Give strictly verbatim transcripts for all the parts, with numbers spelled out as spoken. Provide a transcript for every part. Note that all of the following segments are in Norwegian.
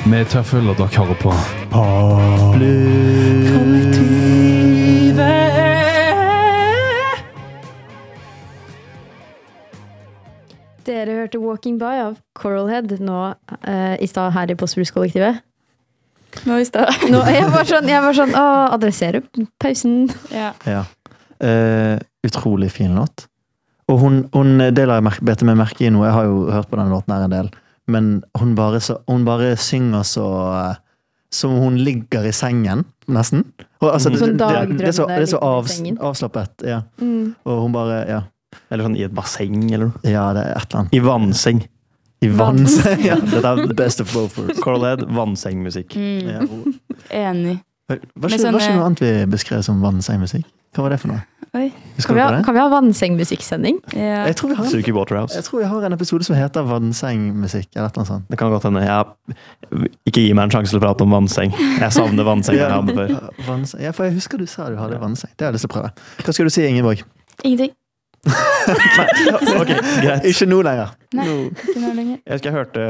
Vi er Tøffel, og dere hører på Dere hørte Walking By av Coralhead nå uh, i stad her i Postbruks-kollektivet. Nå i stad. Nå, jeg var sånn, jeg var sånn, å, adressere pausen. Ja. Ja. Uh, utrolig fin låt. Og hun, hun deler jeg bedt meg merke i noe. Jeg har jo hørt på den låten her en del. Men hun bare, så, hun bare synger så uh, som hun ligger i sengen, nesten. Og, altså, det, sånn det, det, det, er så, det er så av, ligger i sengen. avslappet. Ja. Mm. Og hun bare, ja. Eller sånn i et basseng, eller noe. Ja, det er et eller annet. I vannseng. I vannseng, ja. Dette er Best of both worlds. Coralhead, vannsengmusikk. Mm. Ja. Enig. Var ikke, Men var sånn, ikke noe annet vi beskrev som vannsengmusikk? Hva var det for noe? Oi. Husker Kan vi, du ha, på det? kan vi ha vannsengmusikksending? Ja. Jeg tror vi har, Suki Waterhouse. jeg tror vi har en episode som heter Vannsengmusikk, eller noe sånt. Det kan godt hende. Jeg, ikke gi meg en sjanse til å prate om vannseng. Jeg savner vannseng jeg hadde før. Vannseng. Ja, for jeg husker du sa du hadde vannseng. Det har jeg lyst til å prøve. Hva skal du si, Ingeborg? Ingenting. Ok, greit. Ikke nå lenger. Nei, Nå. ikke noe lenger. Jeg husker jeg hørte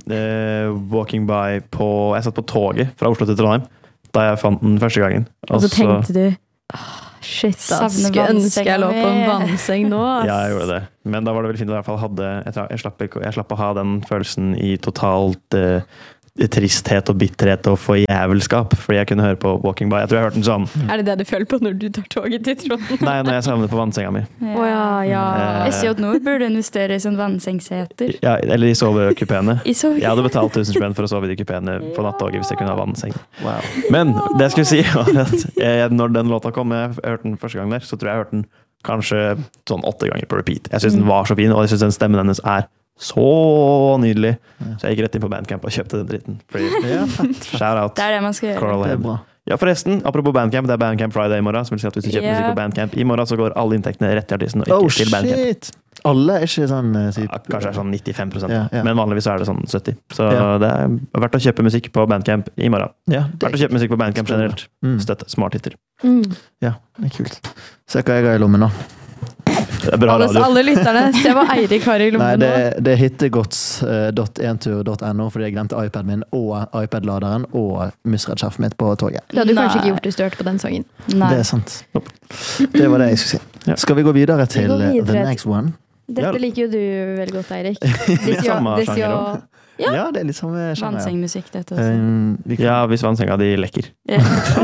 uh, Walking By på Jeg satt på toget fra Oslo til Trondheim da jeg fant den første gangen. Og så tenkte du, åh, shit, da Savner skulle jeg ønske jeg lå på en vannsenga mi. vannseng nå. Ass. Ja, jeg gjorde det. Men da var det veldig fint at jeg i hvert fall hadde Jeg, tra- jeg, slapp, ikke- jeg slapp å ha den følelsen i totalt uh, tristhet og bitterhet og forjævelskap, fordi jeg kunne høre på Walking By. Jeg tror jeg hørte den sånn Er det det du føler på når du tar toget til Trondheim? Nei, når jeg savner på vannsenga mi. Å ja, ja. Eh, S J Nord burde investere i sånn vannsengseter. Ja, eller i sovekupeene. I så... Jeg hadde betalt tusen spenn for å sove i de kupeene på nattoget hvis jeg kunne ha vannseng. Wow. Men det jeg skulle si var at jeg, når den låta kom, jeg hørte den første gang der, så tror jeg jeg hørte den kanskje sånn åtte ganger på repeat. Jeg synes den var så fin, og jeg synes den stemmen hennes er så nydelig. Så jeg gikk rett inn på Bandcamp og kjøpte den dritten. Fordi, Ja, fett. shout out. Det er det man skal gjøre. Det er Coralhead. bra. Ja, forresten, apropos Bandcamp, det er Bandcamp Friday i morgen, som vil si at hvis du kjøper Ja. musikk på Bandcamp i morgen, så går alle inntektene rett til artisten, og ikke Oh, til Bandcamp. shit! Alle er ikke sånn uh, typ, Ja, kanskje det er sånn nittifem prosent, Ja, ja. men vanligvis er det sånn sytti. Så Ja. det er verdt å kjøpe musikk på Bandcamp i morgen. Ja, det Verdt å kjøpe musikk på Bandcamp generelt. Mm. Støtte smarthitter. Mm. Ja, det er kult. Se hva jeg har i lommen nå. Det er bra Alle, radio. alle lytterne, se hva Eirik har i Nei, lommen det, nå. det er hittegods dot entur dot no, fordi jeg glemte iPad min og iPad-laderen og musredskjerfet mitt på toget. Det hadde du kanskje Nei. ikke gjort hvis du hørte på den sangen. Nei. Det er sant. Det var det jeg skulle si. Ja. Skal vi gå videre til går videre uh, the til- next one? Dette Ja. liker jo du veldig godt, Eirik. Det er samme This sjanger your- Ja, Ja. det er litt samme sjanger. Ja. Vannsengmusikk, dette også. Um, vi kan- Ja, hvis vannsenga di lekker. Ja.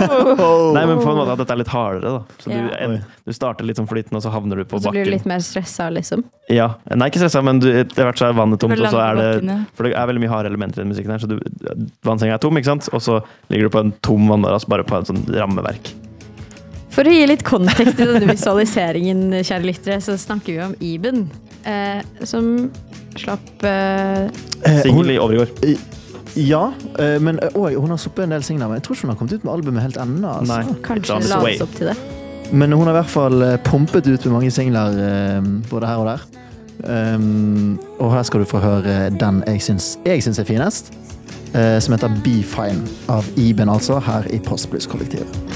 Oh. Nei, men på en måte at dette er litt hardere, da. Så du, Ja. en, du starter litt som flytende, og så havner du på Og så blir du bakken. litt mer stressa, liksom. Ja. Nei, ikke stressa, men du, etter hvert så er vannet tomt, Du blir og så er det langt på bakken, ja. For det er veldig mye harde elementer i den musikken her, så du, vannsenga er tom, ikke sant? Og så ligger du på en tom vannmadrass, bare på en sånn rammeverk. For å gi litt kontekst i denne visualiseringen, kjære lyttere, så snakker vi om Iben, eh, som slapp eh, Eh, Singel i hun- overgår. Ja, eh, men eh, oi, hun har sluppet en del singler, men jeg tror ikke hun har kommet ut med albumet helt ennå. Altså. Nei. kanskje It's on its la way. oss opp til det. Men hun har i hvert fall eh, pumpet ut med mange singler eh, både her og der. Um, og her skal du få høre den jeg syns, jeg syns er finest, eh, som heter Be Fine av Iben, altså, her i Postblues-kollektivet.